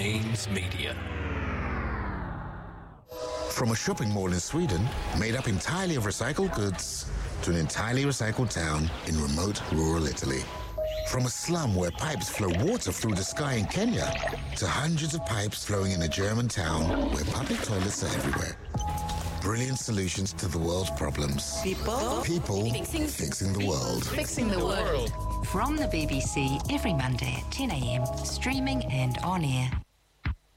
Gaines Media. From a shopping mall in Sweden, made up entirely of recycled goods, to an entirely recycled town in remote rural Italy. From a slum where pipes flow water through the sky in Kenya, to hundreds of pipes flowing in a German town where public toilets are everywhere. Brilliant solutions to the world's problems. People fixing the world. Fixing the world. From the BBC every Monday at 10 a.m, streaming and on air.